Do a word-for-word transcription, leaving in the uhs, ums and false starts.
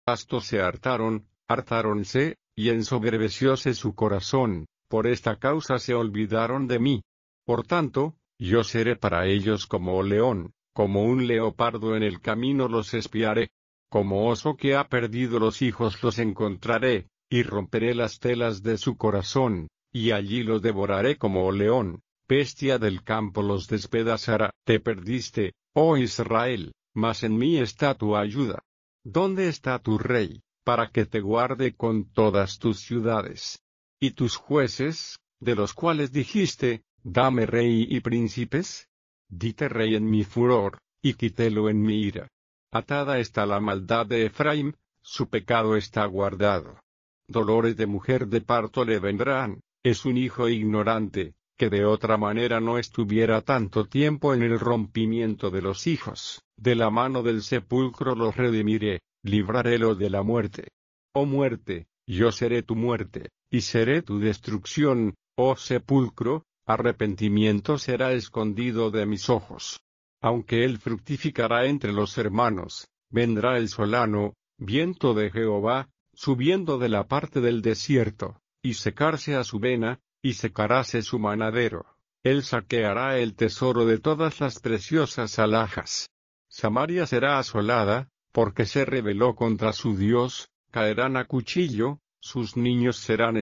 Astos se hartaron, hartáronse, y ensoberbecióse su corazón, por esta causa se olvidaron de mí. Por tanto, yo seré para ellos como león, como un leopardo en el camino los espiaré. Como oso que ha perdido los hijos los encontraré, y romperé las telas de su corazón, y allí los devoraré como león, bestia del campo los despedazará. Te perdiste, oh Israel, mas en mí está tu ayuda. ¿Dónde está tu rey, para que te guarde con todas tus ciudades? ¿Y tus jueces, de los cuales dijiste, dame rey y príncipes? Dite rey en mi furor, y quítélo en mi ira. Atada está la maldad de Efraín, su pecado está guardado. Dolores de mujer de parto le vendrán, es un hijo ignorante, que de otra manera no estuviera tanto tiempo en el rompimiento de los hijos. De la mano del sepulcro los redimiré, librarélo de la muerte. Oh muerte, yo seré tu muerte, y seré tu destrucción, oh sepulcro, arrepentimiento será escondido de mis ojos. Aunque él fructificará entre los hermanos, vendrá el solano, viento de Jehová, subiendo de la parte del desierto, y secarse a su vena, y secaráse su manadero. Él saqueará el tesoro de todas las preciosas alhajas. Samaria será asolada, porque se rebeló contra su Dios, caerán a cuchillo, sus niños serán